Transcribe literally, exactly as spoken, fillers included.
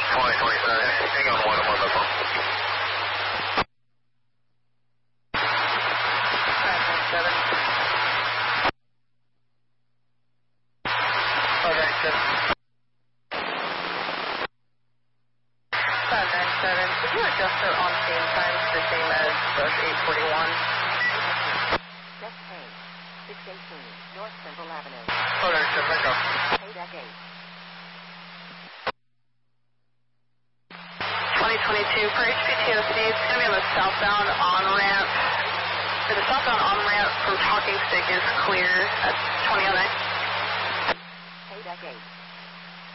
twenty twenty-seven. Hang on one, I'm on the phone. five nine seven. five nine seven. five nine seven. Could you adjust her on-scene times the same as bus eight forty-one? Next train, six eighteen, North Central Avenue. five nine seven, echo. Payback eight. twenty twenty-two for H P T O C, it's going to be on the southbound on-ramp. The southbound on-ramp from Talking Stick is clear. That's twenty oh nine.